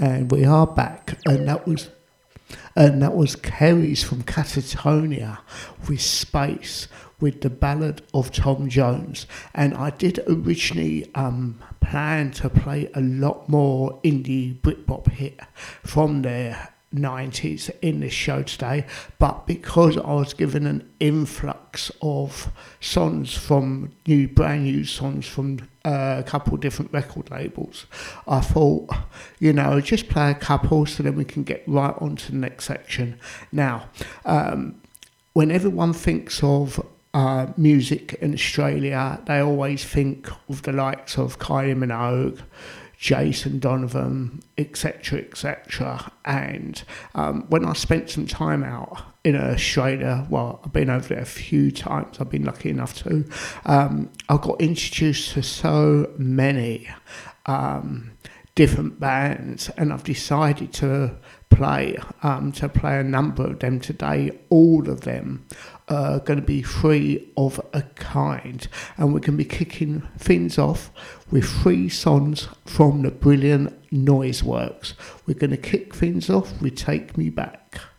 And we are back, and that was Kerry's from Catatonia with Space, with the Ballad of Tom Jones. And I did originally plan to play a lot more indie Britpop hit from their 90s in this show today, but because I was given an influx of songs from brand new songs from a couple of different record labels, I thought, just play a couple so then we can get right on to the next section. Now, when everyone thinks of music in Australia, they always think of the likes of Kylie Minogue, Jason Donovan, etc. And when I spent some time out in Australia, well, I've been over there a few times, I've been lucky enough to, I got introduced to so many different bands, and I've decided to play a number of them today. All of them are going to be free of a kind, and we're going to be kicking things off with 3 songs from the brilliant Noiseworks. We're going to kick things off with Take Me Back.